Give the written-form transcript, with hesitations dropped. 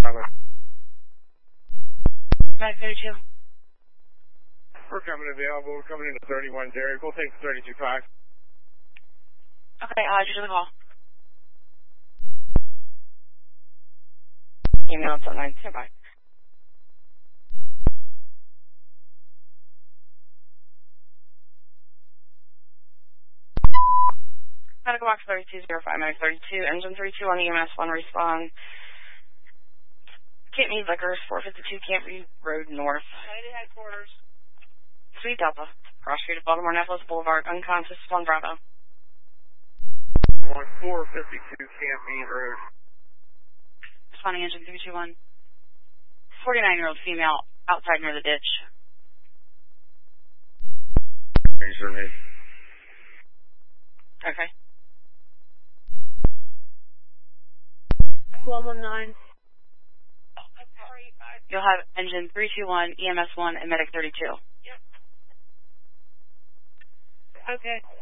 coming. Medic 32. We're coming available. We're coming into 31 Derek. We'll take the 32-5. Okay, just the call. Email on 9. Stand by. Medical box 3205, medic 32, engine 32 on EMS 1 respond. Cape Mead Liquors, 452 Camp View Road North. United headquarters. Sweet Delta. Cross Street of Baltimore Necklace Boulevard, unconscious, 1 Bravo. 452 Camp Mead Road. Responding engine 321. 49-year-old female outside near the ditch. Ranger me. Okay. 1219. You'll have engine 321, EMS 1, and medic 32. Yep. Okay.